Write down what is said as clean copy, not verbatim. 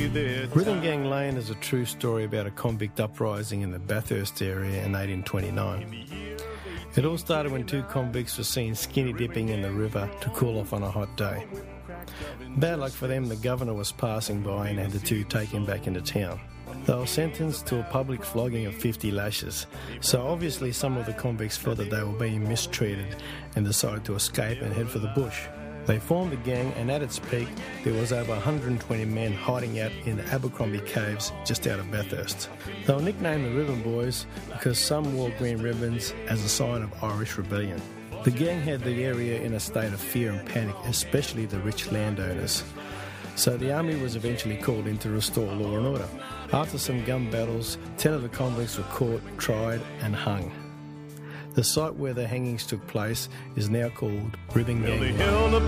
Rhythm Gang Lane is a true story about a convict uprising in the Bathurst area in 1829. It all started when two convicts were seen skinny dipping in the river to cool off on a hot day. Bad luck for them, the governor was passing by and had the two taken back into town. They were sentenced to a public flogging of 50 lashes, so obviously some of the convicts felt that they were being mistreated and decided to escape and head for the bush. They formed a gang, and at its peak there was over 120 men hiding out in the Abercrombie Caves just out of Bathurst. They were nicknamed the Ribbon Boys because some wore green ribbons as a sign of Irish rebellion. The gang had the area in a state of fear and panic, especially the rich landowners. So the army was eventually called in to restore law and order. After some gun battles, 10 of the convicts were caught, tried and hung. The site where the hangings took place is now called Rhythm Gang Lane.